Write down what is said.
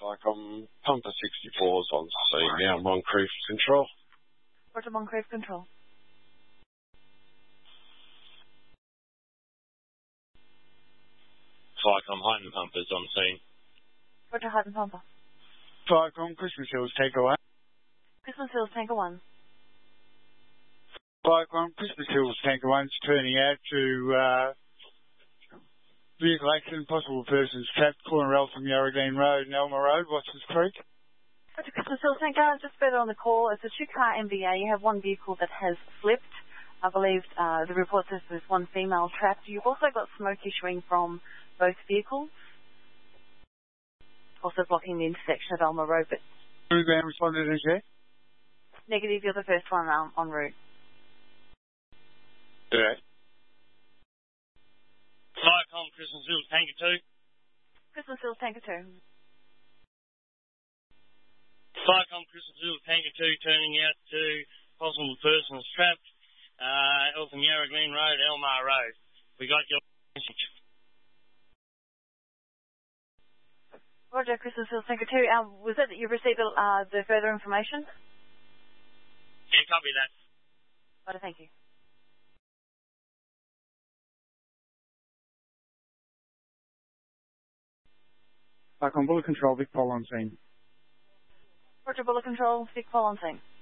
Pumper 64's on scene now, Moncrief Control. Roger, Moncrief Control. Flycom Hyden Pumpers on scene. Roger, Hyden Pumper. Flycom Christmas Hills Tanker 1. Christmas Hills Tanker 1. Flycom Christmas Hills Tanker 1's turning out to vehicle accident, possible persons trapped, corner L from Yarra Road and Elmer Road, Watsons Creek. Roger, Christmas Hills Tanker, just further on the call, it's a two-car MVA. You have one vehicle that has slipped. I believe the report says there's one female trapped. You've also got smoke issuing from both vehicles, also blocking the intersection of Elmer Road. But Program responded as yet? Negative, you're the first one en route. Yeah. Flycom Christmas Hills Tanker 2. Christmas Hills Tanker 2. Flycom Christmas Hills Tanker 2 turning out to possible persons trapped. Eltham Yarra Glen Road, Elmar Road. We got your message. Roger, Christmas Hills Tanker 2. Was it that you received the further information? Yeah, copy that. Roger, thank you. Flycom Bullet Control, Vic Pol on scene. Roger, Bullet Control, Vic Pol on scene.